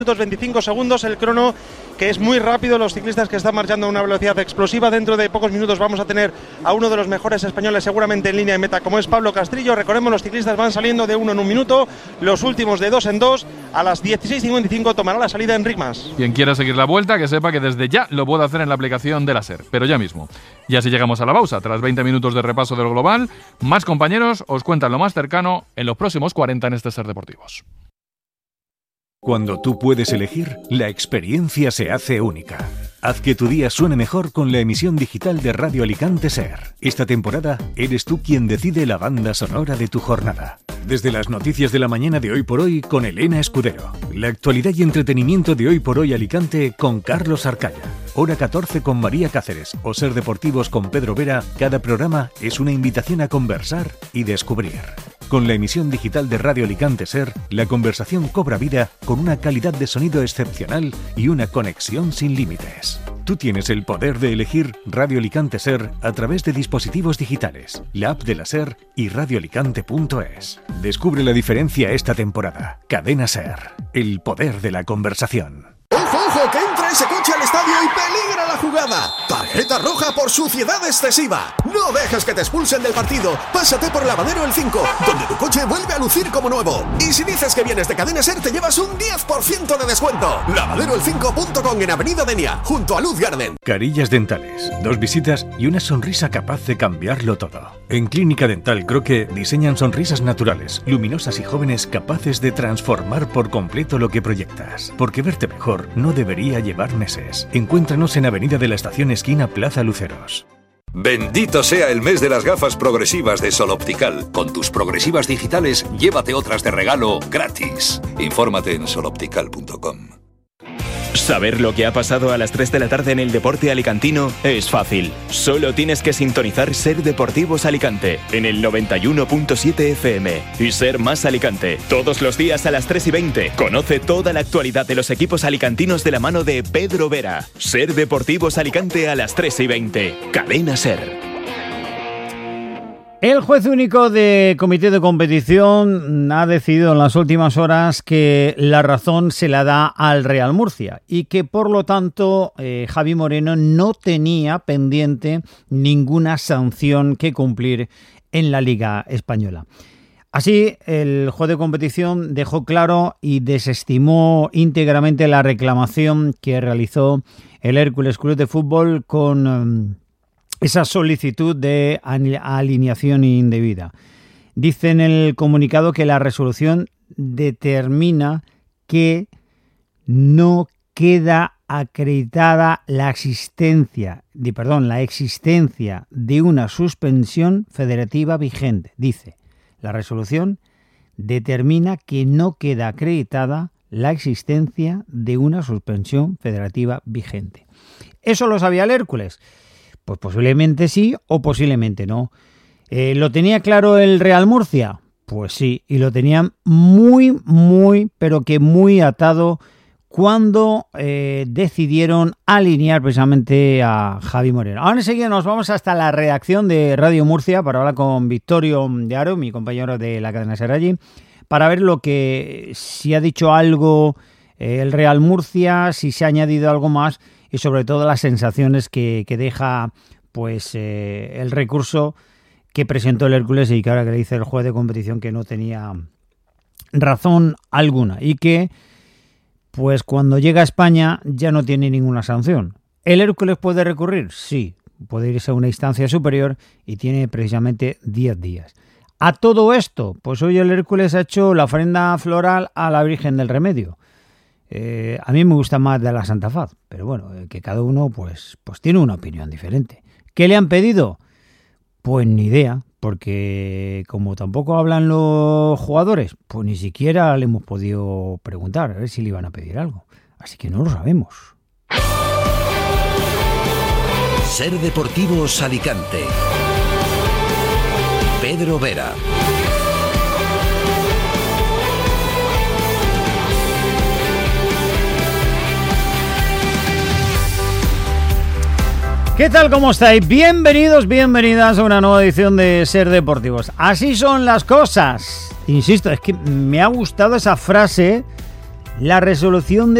minutos 25 segundos, el crono que es muy rápido, los ciclistas que están marchando a una velocidad explosiva. Dentro de pocos minutos vamos a tener a uno de los mejores españoles seguramente en línea de meta, como es Pablo Castrillo. Recordemos, los ciclistas van saliendo de uno en un minuto, los últimos de dos en dos. A las 16:55 tomará la salida Enric Mas. Quien quiera seguir la vuelta, que sepa que desde ya lo puede hacer en la aplicación de la SER, pero ya mismo. Y así llegamos a la pausa. Tras 20 minutos de repaso del global, más compañeros os cuentan lo más cercano en los próximos 40 en este SER Deportivos. Cuando tú puedes elegir, la experiencia se hace única. Haz que tu día suene mejor con la emisión digital de Radio Alicante SER. Esta temporada eres tú quien decide la banda sonora de tu jornada. Desde las noticias de la mañana de Hoy por Hoy con Elena Escudero. La actualidad y entretenimiento de Hoy por Hoy Alicante con Carlos Arcaya. Hora 14 con María Cáceres o SER Deportivos con Pedro Vera. Cada programa es una invitación a conversar y descubrir. Con la emisión digital de Radio Alicante SER, la conversación cobra vida con una calidad de sonido excepcional y una conexión sin límites. Tú tienes el poder de elegir Radio Alicante SER a través de dispositivos digitales, la app de la SER y radioalicante.es. Descubre la diferencia esta temporada. Cadena SER, el poder de la conversación. ¡Ojo, ojo! ¡Que entra ese coche al estadio y peligra la jugada! ¡Tarjeta roja por suciedad excesiva! ¡No dejes que te expulsen del partido! ¡Pásate por Lavadero El 5, donde tu coche vuelve a lucir como nuevo! Y si dices que vienes de Cadena SER, te llevas un 10% de descuento. Lavaderoel5.com en Avenida Denia, junto a Luz Garden. Carillas dentales, 2 visitas y una sonrisa capaz de cambiarlo todo. En Clínica Dental Croque diseñan sonrisas naturales, luminosas y jóvenes capaces de transformar por completo lo que proyectas. Porque verte mejor no debería llevar meses. Encuéntranos en Avenida de la Estación esquina Plaza Luceros. Bendito sea el mes de las gafas progresivas de Sol Optical. Con tus progresivas digitales, llévate otras de regalo gratis. Infórmate en soloptical.com. Saber lo que ha pasado a las 3 de la tarde en el deporte alicantino es fácil. Solo tienes que sintonizar SER Deportivos Alicante en el 91.7 FM y SER Más Alicante. Todos los días a las 3:20. Conoce toda la actualidad de los equipos alicantinos de la mano de Pedro Vera. SER Deportivos Alicante a las 3:20. Cadena SER. El juez único de comité de competición ha decidido en las últimas horas que la razón se la da al Real Murcia y que por lo tanto Javi Moreno no tenía pendiente ninguna sanción que cumplir en la Liga Española. Así, el juez de competición dejó claro y desestimó íntegramente la reclamación que realizó el Hércules Club de Fútbol con esa solicitud de alineación indebida. Dice en el comunicado que la resolución determina que no queda acreditada la existencia de una suspensión federativa vigente. Dice, la resolución determina que no queda acreditada la existencia de una suspensión federativa vigente. ¿Eso lo sabía el Hércules? Pues posiblemente sí o posiblemente no. ¿Lo tenía claro el Real Murcia? Pues sí, y lo tenían pero que muy atado cuando decidieron alinear precisamente a Javi Moreno. Ahora enseguida nos vamos hasta la redacción de Radio Murcia para hablar con Victorio de Aro, mi compañero de la cadena SER allí, para ver si ha dicho algo el Real Murcia, si se ha añadido algo más, y sobre todo las sensaciones que deja el recurso que presentó el Hércules y que ahora que le dice el juez de competición que no tenía razón alguna y que cuando llega a España ya no tiene ninguna sanción. ¿El Hércules puede recurrir? Sí, puede irse a una instancia superior y tiene precisamente 10 días. A todo esto, hoy el Hércules ha hecho la ofrenda floral a la Virgen del Remedio. A mí me gusta más de la Santa Faz, pero bueno, que cada uno pues tiene una opinión diferente. ¿Qué le han pedido? Pues ni idea, porque como tampoco hablan los jugadores, pues ni siquiera le hemos podido preguntar a ver si le iban a pedir algo. Así que no lo sabemos. SER Deportivos Alicante. Pedro Vera. ¿Qué tal? ¿Cómo estáis? Bienvenidos, bienvenidas a una nueva edición de SER Deportivos. Así son las cosas. Insisto, es que me ha gustado esa frase La resolución de